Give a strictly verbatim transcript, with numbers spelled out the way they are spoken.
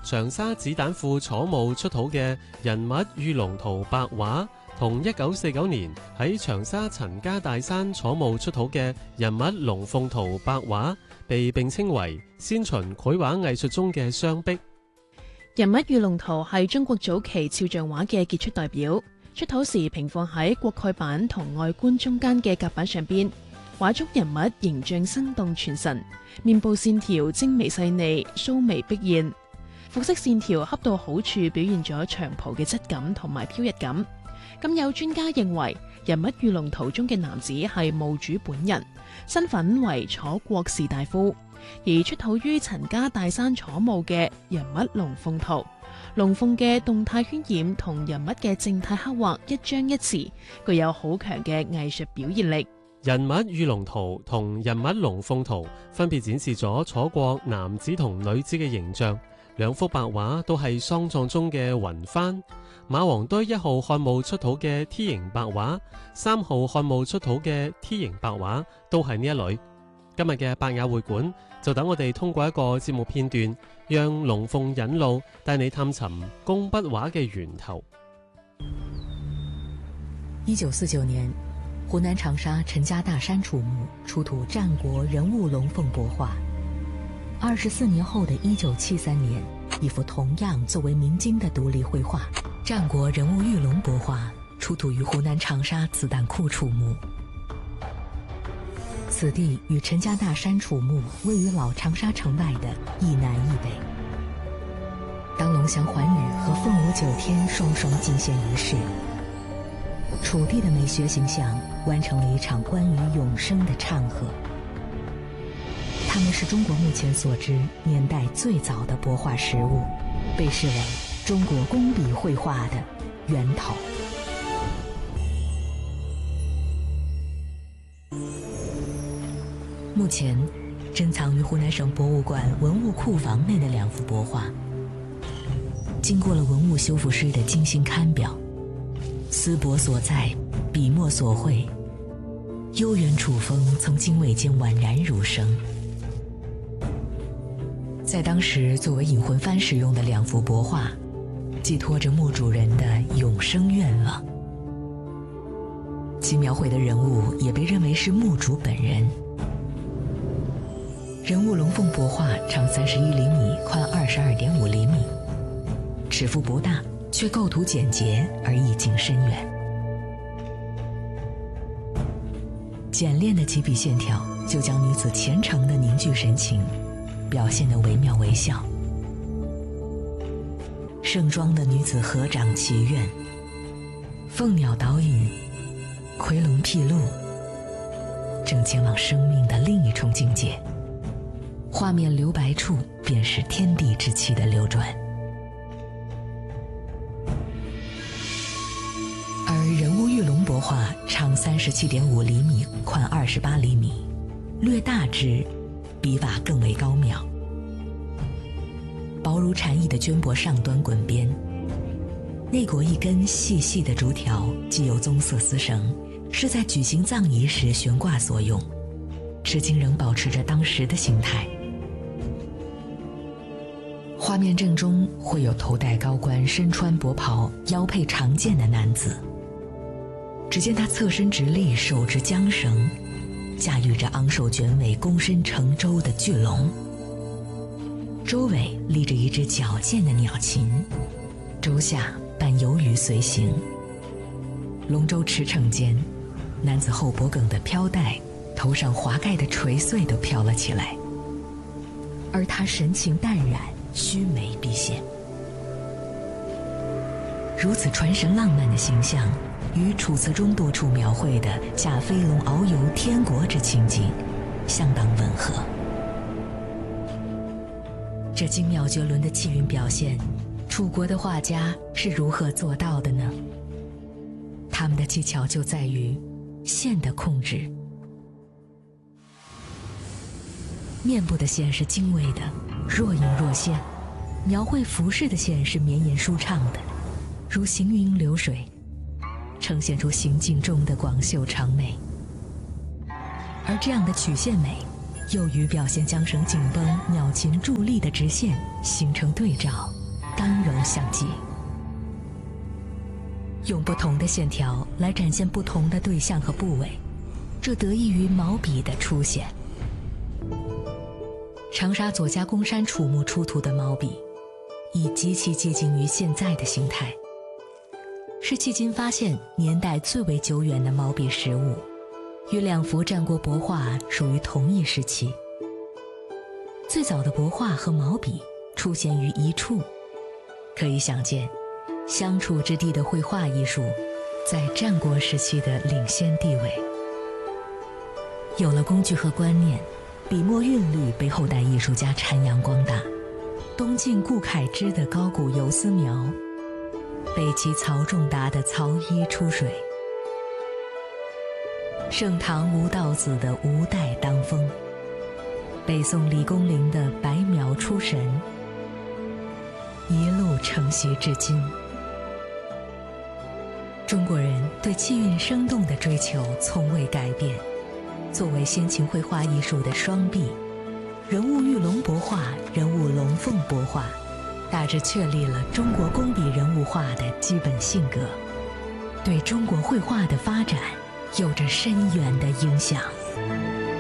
長沙子彈庫楚墓出土嘅人物與龍圖白畫，同一九四九年喺長沙陳家大山楚墓出土嘅人物龍鳳圖白畫，被並稱為先秦繪畫藝術中嘅雙璧。 人物與龍圖係中國早期肖像畫嘅傑出代表，出土時平放喺鍋蓋板同外觀中間嘅甲板上邊。畫中人物形象生動傳神，面部線條精微細膩，鬚眉畢現，服飾線條恰到好處，表現咗長袍嘅質感同埋飄逸感。咁有專家認為，人物與龍圖中嘅男子係墓主本人，身份為楚國士大夫。而出土於陳家大山楚墓嘅人物龍鳳圖，龍鳳嘅動態渲染同人物嘅靜態刻畫一張一弛，具有好強嘅藝術表現力。 人物與龍圖同人物龍鳳圖分別展示咗楚國男子同女子嘅形象，兩幅白畫都係喪葬中嘅雲幡。馬王堆一號漢墓出土嘅 T 形白畫，三號漢墓出土嘅 T 形白畫都係呢一類。今日嘅百雅會館就等我哋通過一個節目片段，讓龍鳳引路，帶你探尋工筆畫嘅源頭。 一九四九年，湖南長沙陳家大山楚墓出土戰國人物龍鳳帛畫。二十四年後的一九七三年，一幅同樣作為明經的獨立繪畫《戰國人物玉龍帛畫》出土於湖南長沙子彈庫楚墓。此地與陳家大山楚墓位於老長沙城外的一南一北。當龍翔環宇和鳳舞九天雙雙進獻儀式，楚地的美學形象完成了一場關於永生的唱和。它們是中國目前所知年代最早的帛畫實物，被視為中國工筆繪畫的源頭。目前珍藏於湖南省博物館文物庫房內的兩幅帛畫，經過了文物修復師的精心看裱，絲帛所在，筆墨所繪，悠遠楚風從經緯間宛然如生。在當時作為引魂幡使用的兩幅帛畫，寄託着墓主人的永生願望。其描繪的人物也被認為是墓主本人。人物龍鳳帛畫長三十一厘米，寬二十二點五厘米，尺幅不大，卻構圖簡潔而意境深遠。簡練的幾筆線條就將女子虔誠的凝聚神情表現得惟妙惟肖。盛裝的女子合掌祈願，鳳鳥導引，夔龍披露，正前往生命的另一重境界。畫面留白處便是天地之氣的流轉。而人物玉龍帛畫長三十七點五厘米，寬二十八厘米，略大之，筆法更為高妙。薄如蟬翼的绢帛上端滾邊，內裹一根細細的竹條，既有棕色絲繩，是在舉行葬儀時懸掛所用，至今仍保持着當時的形態。畫面正中會有頭戴高冠、身穿薄袍、腰佩長劍的男子。只見他側身直立，手執韁繩，駕馭着昂首捲尾、躬身乘舟的巨龍。舟尾立着一隻矯健的鳥禽，舟下伴游魚隨行。龍舟馳騁間，男子後脖梗的飄帶、頭上華蓋的垂穗都飄了起來，而他神情淡然，須眉畢現。如此傳神浪漫的形象，與《楚辭》中多處描繪的駕飛龍遨遊天國之情景相當吻合。這精妙絕倫的氣韻表現，楚國的畫家是如何做到的呢？他們的技巧就在於線的控制。面部的線是精微的，若隱若現；描繪服飾的線是綿延舒暢的，如行雲流水，呈現出行境中的廣袖長美。而這樣的曲線美，又與表現韁繩緊繃、鳥禽佇立的直線形成對照， 刚柔相济，用不同的线条来展现不同的对象和部位，这得益于毛笔的出现。长沙左家公山楚墓出土的毛笔，已极其接近于现在的形态，是迄今发现年代最为久远的毛笔实物，与两幅战国帛画属于同一时期。最早的帛画和毛笔出现于一处，可以想见相处之地的绘画艺术在战国时期的领先地位。有了工具和观念，笔墨韵律被后代艺术家阐扬光大。东晋顾恺之的高古游丝描，北齐曹仲达的曹衣出水，盛唐吴道子的吴带当风，北宋李公麟的白描出神，一路承袭至今。中国人对气韵生动的追求从未改变。作为先秦绘画艺术的双臂，人物玉龙帛画、人物龙凤帛画，大致确立了中国工笔人物画的基本性格，对中国绘画的发展有着深远的影响。